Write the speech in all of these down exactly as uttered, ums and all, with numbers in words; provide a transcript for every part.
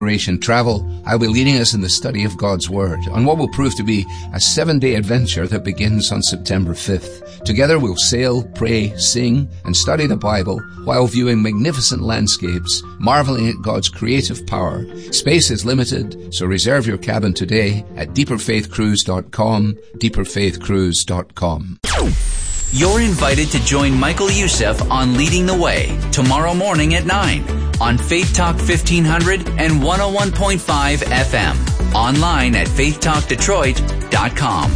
Travel, I'll be leading us in the study of God's Word on what will prove to be a seven-day adventure that begins on September fifth. Together we'll sail, pray, sing, and study the Bible while viewing magnificent landscapes, marveling at God's creative power. Space is limited, so reserve your cabin today at deeper faith cruise dot com, deeper faith cruise dot com. You're invited to join Michael Youssef on Leading the Way tomorrow morning at nine on Faith Talk fifteen hundred and one oh one point five F M. Online at faith talk detroit dot com.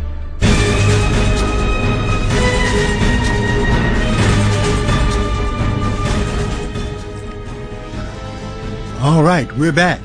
All right, we're back.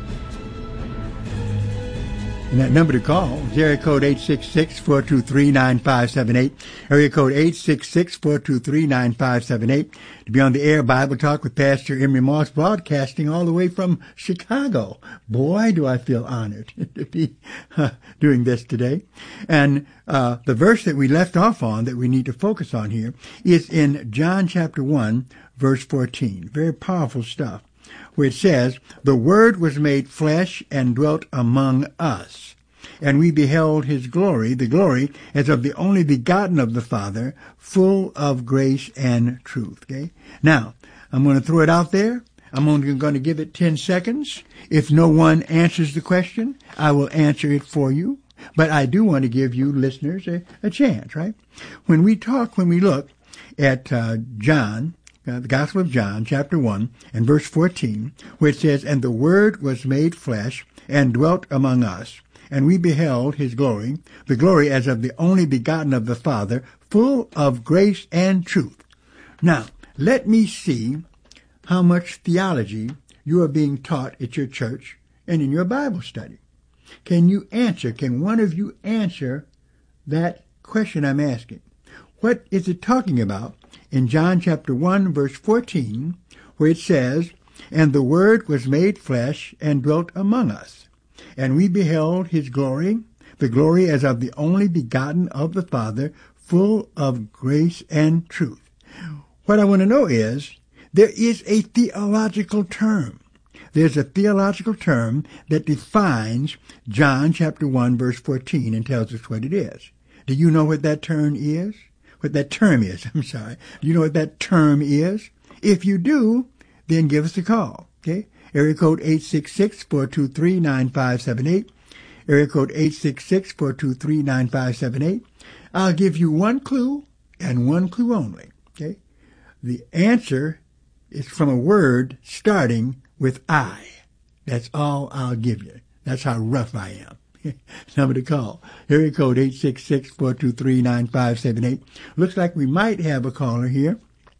And that number to call is area code eight six six, four two three, nine five seven eight. Area code eight six six, four two three, nine five seven eight. To be on the air, Bible Talk with Pastor Emery Moss, broadcasting all the way from Chicago. Boy, do I feel honored to be uh, doing this today. And uh, the verse that we left off on that we need to focus on here is in John chapter one, verse fourteen. Very powerful stuff, where it says, "The Word was made flesh and dwelt among us, and we beheld his glory, the glory as of the only begotten of the Father, full of grace and truth." Okay? Now, I'm going to throw it out there. I'm only going to give it ten seconds. If no one answers the question, I will answer it for you. But I do want to give you listeners a, a chance, right? When we talk, when we look at uh, John, Uh, the Gospel of John, chapter one, and verse fourteen, where it says, "And the Word was made flesh, and dwelt among us, and we beheld his glory, the glory as of the only begotten of the Father, full of grace and truth." Now, let me see how much theology you are being taught at your church and in your Bible study. Can you answer, can one of you answer that question I'm asking? What is it talking about in John chapter one, verse fourteen, where it says, "And the Word was made flesh and dwelt among us, and we beheld his glory, the glory as of the only begotten of the Father, full of grace and truth." What I want to know is, there is a theological term. There's a theological term that defines John chapter one, verse fourteen, and tells us what it is. Do you know what that term is? What that term is, I'm sorry. Do you know what that term is? If you do, then give us a call, okay? Area code eight six six, four two three, nine five seven eight. Area code eight six six, four two three, nine five seven eight. I'll give you one clue and one clue only, okay? The answer is from a word starting with I. That's all I'll give you. That's how rough I am. Number to call. Area code eight six six, four two three, nine five seven eight. Looks like we might have a caller here.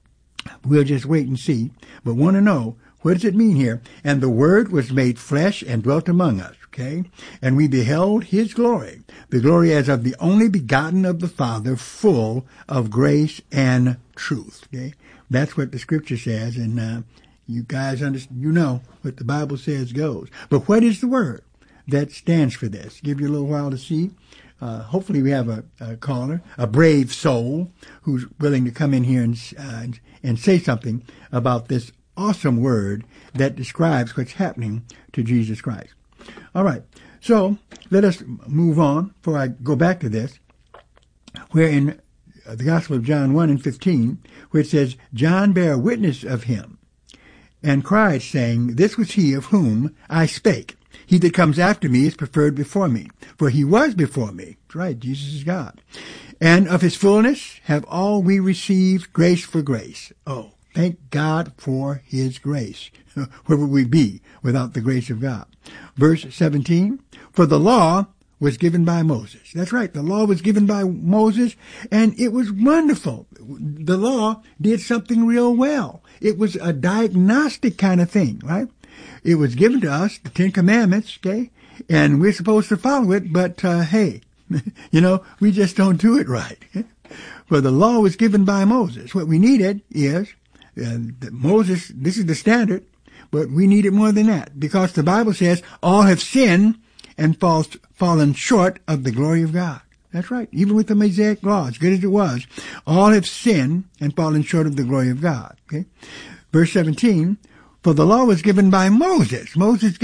We'll just wait and see. But want to know, what does it mean here? "And the Word was made flesh and dwelt among us." Okay? "And we beheld his glory, the glory as of the only begotten of the Father, full of grace and truth." Okay? That's what the scripture says. And uh, you guys understand, you know what the Bible says goes. But what is the Word that stands for this? Give you a little while to see. Uh, hopefully we have a, a caller, a brave soul, who's willing to come in here and, uh, and say something about this awesome word that describes what's happening to Jesus Christ. All right. So let us move on before I go back to this, where in the Gospel of John one and fifteen, where it says, "John bare witness of him, and cried, saying, This was he of whom I spake. He that comes after me is preferred before me, for he was before me." That's right, Jesus is God. "And of his fullness have all we received grace for grace." Oh, thank God for his grace. Where would we be without the grace of God? Verse seventeen, "For the law was given by Moses." That's right, the law was given by Moses, and it was wonderful. The law did something real well. It was a diagnostic kind of thing, right? It was given to us, the Ten Commandments, okay? And we're supposed to follow it, but, uh, hey, you know, we just don't do it right. For the law was given by Moses. What we needed is, uh, Moses, this is the standard, but we needed more than that, because the Bible says all have sinned and falls, fallen short of the glory of God. That's right. Even with the Mosaic law, as good as it was, all have sinned and fallen short of the glory of God. Okay. Verse seventeen, For the law was given by Moses. Moses